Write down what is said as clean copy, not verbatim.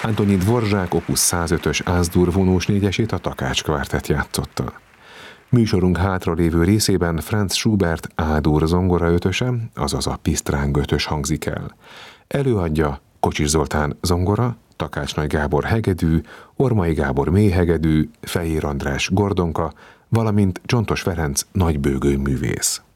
Antonin Dvorzsák opus 105-ös Ás-dur vonós négyesét a Takács Kvártett játszotta. Műsorunk hátralévő részében Franz Schubert A-dur zongora ötöse, azaz a Pisztráng ötös hangzik el. Előadja Kocsis Zoltán zongora, Takács Nagy Gábor hegedű, Ormai Gábor mélyhegedű, Fejér András gordonka, valamint Csontos Ferenc nagybőgő művész.